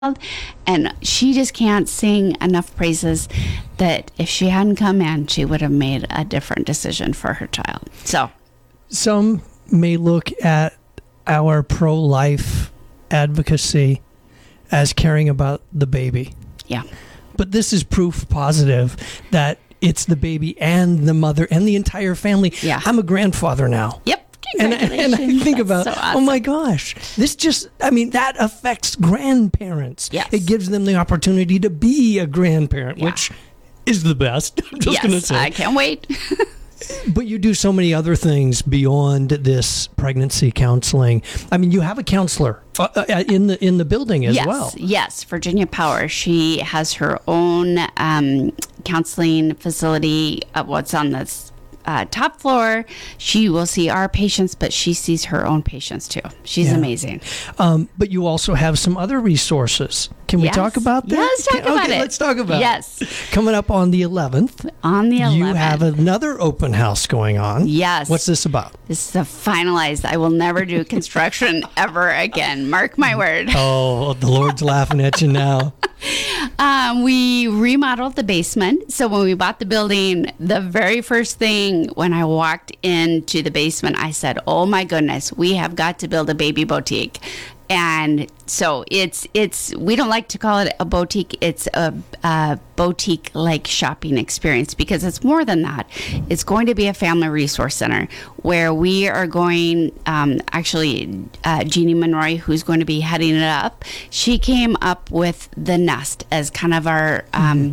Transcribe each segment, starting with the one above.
and she just can't sing enough praises that if she hadn't come in, she would have made a different decision for her child. So some may look at our pro-life advocacy as caring about the baby. yeah. But this is proof positive that it's the baby and the mother and the entire family. Yeah. I'm a grandfather now. Yep. And I think That's about, so awesome. oh my gosh, that affects grandparents. Yes. It gives them the opportunity to be a grandparent, Yeah. which is the best. I'm just going to say. I can't wait. But you do so many other things beyond this pregnancy counseling. I mean, you have a counselor in the building as well. Yes, Virginia Power. She has her own counseling facility. What's on this top floor? She will see our patients, but she sees her own patients too. She's amazing. But you also have some other resources. Can we talk about that? Yeah, let's talk about it. Let's talk about it. Coming up on the 11th. On the 11th. You have another open house going on. Yes. What's this about? This is a finalized. I will never do construction ever again. Mark my word. Oh, the Lord's laughing at you now. We remodeled the basement. So when we bought the building, the very first thing when I walked into the basement, I said, oh my goodness, we have got to build a baby boutique. And so we don't like to call it a boutique. It's a boutique-like shopping experience because it's more than that. It's going to be a family resource center where we are going, Jeannie Monroy, who's going to be heading it up, she came up with the Nest as kind of our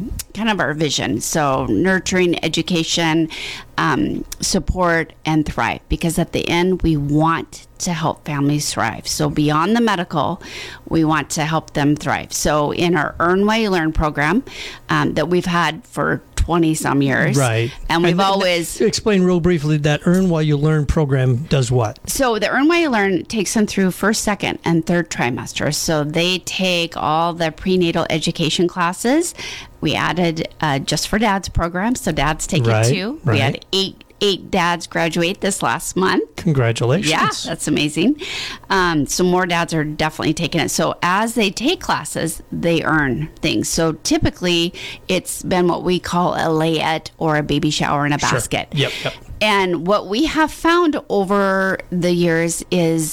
vision. So nurturing, education, support, and thrive. Because at the end, we want to help families thrive. So beyond the medical, we want to help them thrive. So in our Earn While You Learn program that we've had for 20 some years. Right. And we've always... Explain real briefly that Earn While You Learn program does what? So the Earn While You Learn takes them through first, second, and third trimester. So they take all the prenatal education classes. We added Just for Dads program, so dads take it too. Right. We had eight dads graduate this last month. Congratulations. Yeah, that's amazing. So more dads are definitely taking it. So as they take classes, they earn things. So typically, it's been what we call a layette or a baby shower in a basket. Yep. And what we have found over the years is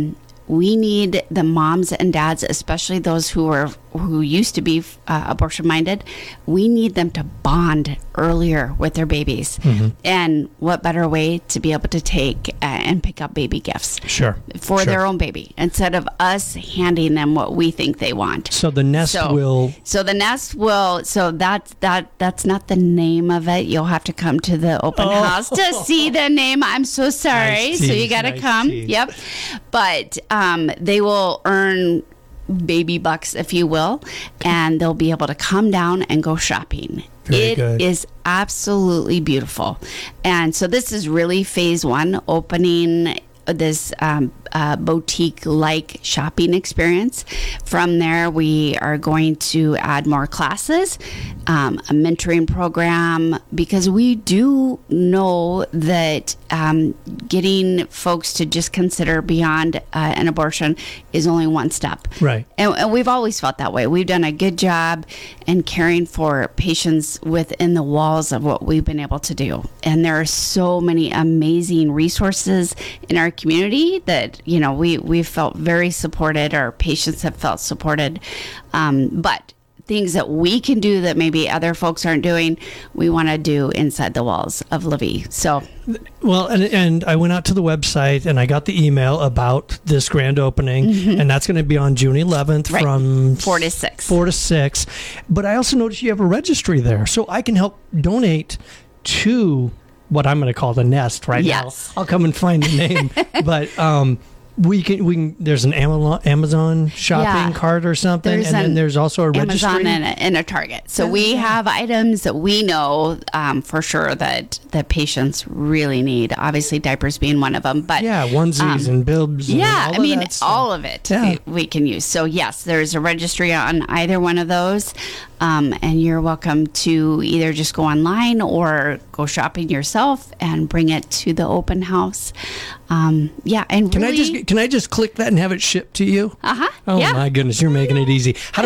we need the moms and dads, especially those who used to be abortion minded. We need them to bond earlier with their babies. Mm-hmm. And what better way to be able to take and pick up baby gifts for their own baby instead of us handing them what we think they want. So the Nest will. So the Nest will. So that's not the name of it. You'll have to come to the open house to see the name. I'm so sorry. Nice so tease, you got to nice come. tease. Yep. But they will earn baby bucks, if you will, and they'll be able to come down and go shopping. It is absolutely beautiful. And so this is really phase one, opening this boutique-like shopping experience. From there, we are going to add more classes, a mentoring program, because we do know that getting folks to just consider beyond an abortion is only one step. Right. And we've always felt that way. We've done a good job in caring for patients within the walls of what we've been able to do. And there are so many amazing resources in our community that, we've felt very supported. Our patients have felt supported. But things that we can do that maybe other folks aren't doing, we want to do inside the walls of LaVie. So, well, and I went out to the website and I got the email about this grand opening, and that's going to be on June 11th from 4 to 6. 4 to 6. But I also noticed you have a registry there, so I can help donate to what I'm going to call the Nest right now. I'll come and find the name, but we can. There's an Amazon shopping cart or something, and then there's also a registry. Amazon and a Target. So we have items that we know for sure that patients really need. Obviously, diapers being one of them, but onesies and bibs. All of it we can use. So yes, there's a registry on either one of those. And you're welcome to either just go online or go shopping yourself and bring it to the open house. And Can I just click that and have it shipped to you? Uh-huh. Oh yeah. my goodness, you're making it easy. How